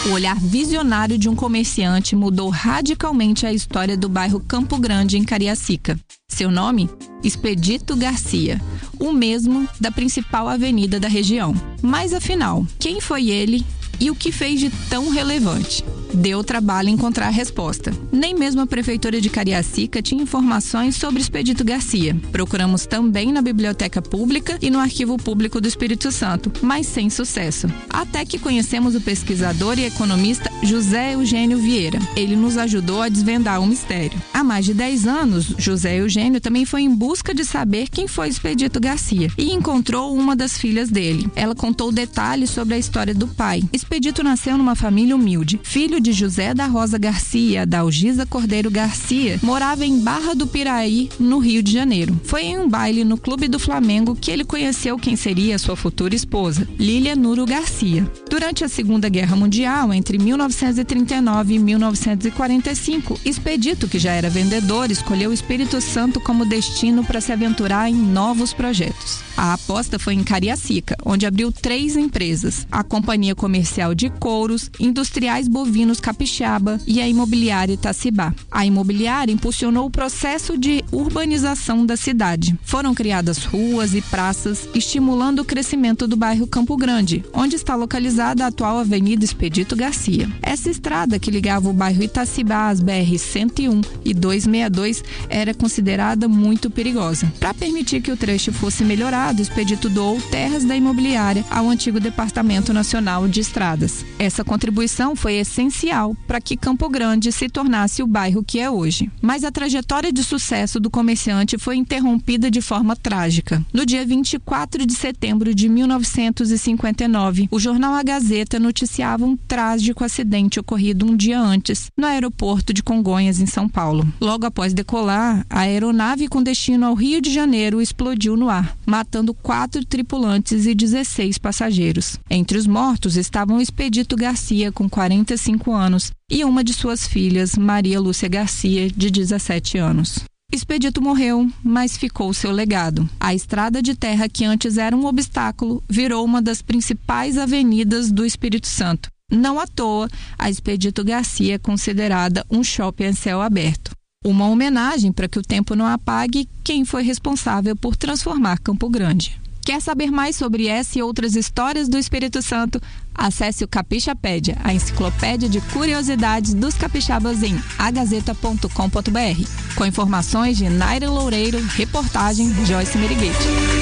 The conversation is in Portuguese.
O olhar visionário de um comerciante mudou radicalmente a história do bairro Campo Grande, em Cariacica. Seu nome? Expedito Garcia, o mesmo da principal avenida da região. Mas afinal, quem foi ele e o que fez de tão relevante? Deu trabalho encontrar a resposta. Nem mesmo a Prefeitura de Cariacica tinha informações sobre Expedito Garcia. Procuramos também na Biblioteca Pública e no Arquivo Público do Espírito Santo, mas sem sucesso. Até que conhecemos o pesquisador e economista José Eugênio Vieira. Ele nos ajudou a desvendar o mistério. Há mais de 10 anos, José Eugênio também foi em busca de saber quem foi Expedito Garcia e encontrou uma das filhas dele. Ela contou detalhes sobre a história do pai. Expedito nasceu numa família humilde. Filho de José da Rosa Garcia, da Algisa Cordeiro Garcia, morava em Barra do Piraí, no Rio de Janeiro. Foi em um baile no Clube do Flamengo que ele conheceu quem seria sua futura esposa, Lília Nuro Garcia. Durante a Segunda Guerra Mundial, entre 1939 e 1945, Expedito, que já era vendedor, escolheu o Espírito Santo como destino para se aventurar em novos projetos. A aposta foi em Cariacica, onde abriu 3 empresas: a Companhia Comercial de Couros, Industriais Bovinos Capixaba e a Imobiliária Itacibá. A imobiliária impulsionou o processo de urbanização da cidade. Foram criadas ruas e praças, estimulando o crescimento do bairro Campo Grande, onde está localizada a atual Avenida Expedito Garcia. Essa estrada que ligava o bairro Itacibá às BR-101 e 262 era considerada muito perigosa. Para permitir que o trecho fosse melhorado, Expedito doou terras da imobiliária ao antigo Departamento Nacional de Estradas. Essa contribuição foi essencial para que Campo Grande se tornasse o bairro que é hoje. Mas a trajetória de sucesso do comerciante foi interrompida de forma trágica. No dia 24 de setembro de 1959, o jornal A Gazeta noticiava um trágico acidente ocorrido um dia antes, no aeroporto de Congonhas, em São Paulo. Logo após decolar, a aeronave com destino ao Rio de Janeiro explodiu no ar, matando 4 tripulantes e 16 passageiros. Entre os mortos estavam Expedito Garcia, com 45 anos, e uma de suas filhas, Maria Lúcia Garcia, de 17 anos. Expedito morreu, mas ficou seu legado. A estrada de terra, que antes era um obstáculo, virou uma das principais avenidas do Espírito Santo. Não à toa, a Expedito Garcia é considerada um shopping a céu aberto. Uma homenagem para que o tempo não apague quem foi responsável por transformar Campo Grande. Quer saber mais sobre essa e outras histórias do Espírito Santo? Acesse o Capixapédia, a enciclopédia de curiosidades dos capixabas em agazeta.com.br. Com informações de Naira Loureiro, reportagem Joyce Meriguete.